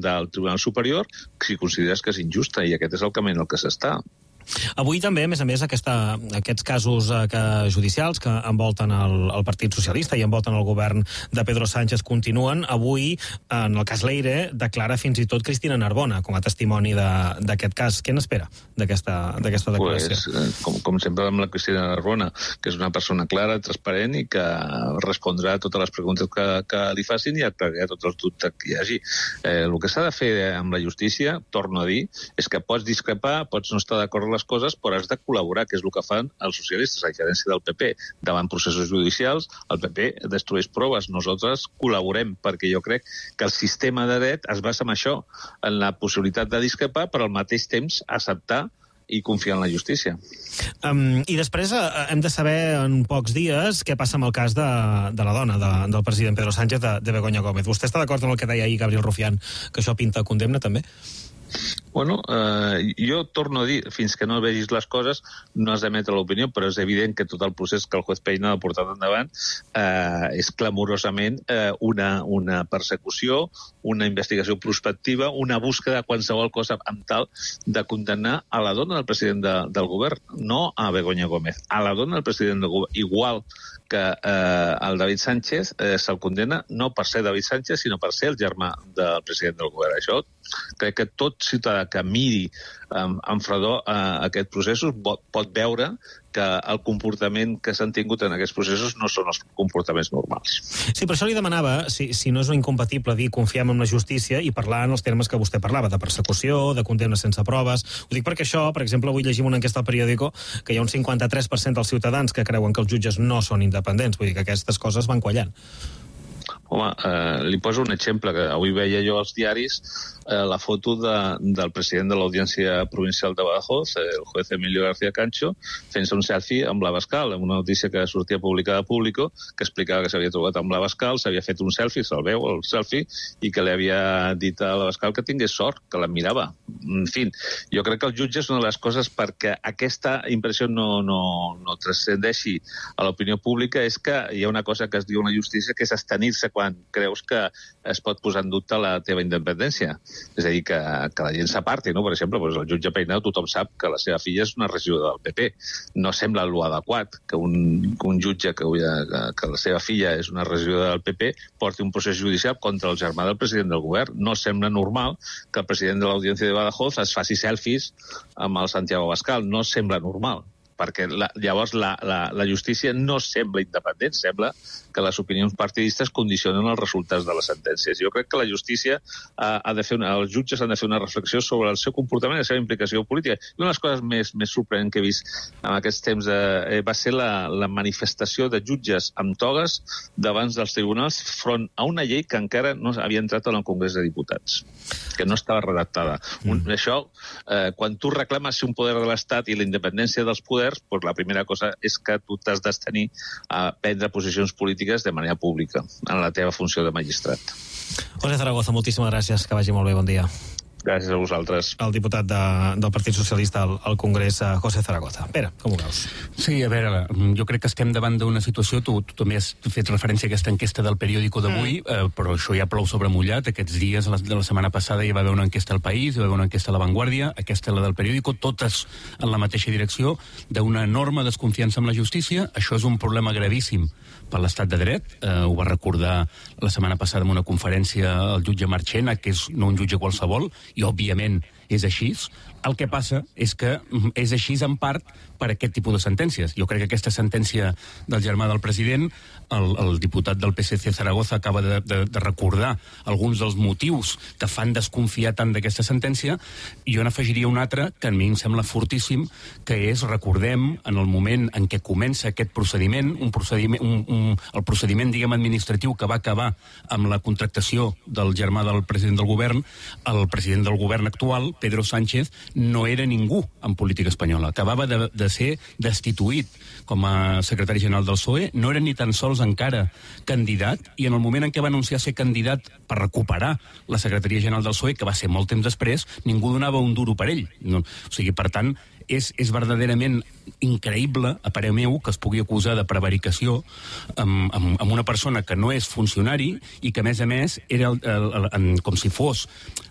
del Tribunal Superior si consideres que és injusta, i aquest és el camí en el que s'està. Avui també, a més, aquests casos judicials que envolten el Partit Socialista i envolten el govern de Pedro Sánchez continuen. Avui, en el cas Leire, declara fins i tot Cristina Narbona com a testimoni d'aquest cas. Què n'espera d'aquesta declaració? Com sempre amb la Cristina Narbona, que és una persona clara, transparent i que respondrà a totes les preguntes que li facin i aclarirà tots els dubtes que hi hagi. El que s'ha de fer amb la justícia, torno a dir, és que pots discrepar, pots no estar d'acord amb les coses, però has de col·laborar, que és el que fan els socialistes, a diferència del PP. Davant processos judicials, el PP destrueix proves. Nosaltres col·laborem, perquè jo crec que el sistema de dret es basa en això, en la possibilitat de discrepar, però al mateix temps acceptar i confiar en la justícia. I després hem de saber en pocs dies què passa amb el cas de la dona del president Pedro Sánchez, de Begoña Gómez. Vostè està d'acord amb el que deia ahir Gabriel Rufián, que això pinta condemna també? Bueno, jo torno a dir, fins que no vegis les coses no has d'emetre l'opinió, però és evident que tot el procés que el juez Peina ha portat endavant és clamorosament una persecució, una investigació prospectiva, una búsqueda de qualsevol cosa amb tal de condemnar a la dona del president del govern, no a Begoña Gómez, a la dona del president del govern, igual que el David Sánchez se'l condemna no per ser David Sánchez, sinó per ser el germà del president del govern. Això crec que tot ciutadà que miri amb fredor aquests processos pot veure que el comportament que s'han tingut en aquests processos no són els comportaments normals. Sí, per això li demanava si no és incompatible dir confiem en la justícia i parlar en els termes que vostè parlava, de persecució, de condemna sense proves. Ho dic perquè això, per exemple, avui llegim una enquesta al periòdico que hi ha un 53% dels ciutadans que creuen que els jutges no són independents. Vull dir que aquestes coses van quallant. Home, li poso un exemple, que avui veia jo als diaris la foto del president de l'Audiència Provincial de Badajoz, el juez Emilio García Cancho, fent-se un selfie amb l'Abascal, amb una notícia que sortia publicada a Público, que explicava que s'havia trobat amb l'Abascal, s'havia fet un selfie, se'l veu, el selfie, i que li havia dit a l'Abascal que tingués sort, que l'admirava. En fi, jo crec que els jutges, una de les coses perquè aquesta impressió no transcendeixi a l'opinió pública és que hi ha una cosa que es diu una justícia, que és abstenir-se quan creus que es pot posar en dubte la teva independència. És a dir, que la gent s'aparti, no? Per exemple, el jutge Peinado, tothom sap que la seva filla és una regidora del PP. No sembla l'adequat que un jutge que la seva filla és una regidora del PP porti un procés judicial contra el germà del president del govern. No sembla normal que el president de l'Audiència de Badajoz es faci selfies amb el Santiago Abascal. No sembla normal, perquè llavors la justícia no sembla independent, sembla que les opinions partidistes condicionen els resultats de les sentències. Jo crec que la justícia els jutges han de fer una reflexió sobre el seu comportament i la seva implicació política. I una de les coses més sorprenents que he vist en aquests temps va ser la manifestació de jutges amb togues davant dels tribunals front a una llei que encara no havia entrat en el Congrés de Diputats, que no estava redactada. Això, quan tu reclames un poder de l'Estat i la independència dels poders, doncs la primera cosa és que tu t'has d'abstenir a prendre posicions polítiques de manera pública en la teva funció de magistrat. José Zaragoza, moltíssimes gràcies, que vagi molt bé, bon dia. Gràcies a vosaltres. El diputat del Partit Socialista al Congrés, José Zaragoza. Pere, com ho veus? Sí, a veure, jo crec que estem davant d'una situació, tu també has fet referència a aquesta enquesta del periòdico d'avui, però això ja plou sobre mullat. Aquests dies, de la setmana passada, hi va haver una enquesta al País, hi va haver una enquesta a La Vanguardia, aquesta la del periòdico, totes en la mateixa direcció, d'una enorme desconfiança amb la justícia. Això és un problema gravíssim per l'estat de dret. Ho va recordar la setmana passada en una conferència el jutge Marchena, que és no un jutge qualsevol, i òbviament és així. El que passa és que és així en part per aquest tipus de sentències. Jo crec que aquesta sentència del germà del president, el diputat del PSC Zaragoza acaba de recordar alguns dels motius que fan desconfiar tant d'aquesta sentència, i jo n'afegiria un altre que a mi em sembla fortíssim, que és, recordem, en el moment en què comença aquest procediment, el procediment, diguem, administratiu que va acabar amb la contractació del germà del president del govern, el president del govern actual, Pedro Sánchez, no era ningú en política espanyola. Acabava de ser destituït com a secretari general del PSOE, no era ni tan sols encara candidat, i en el moment en què va anunciar ser candidat per recuperar la secretaria general del PSOE, que va ser molt temps després, ningú donava un duro per ell. O sigui, per tant, és verdaderament increïble, a parer meu, que es pugui acusar de prevaricació amb una persona que no és funcionari i que, a més, era com si fos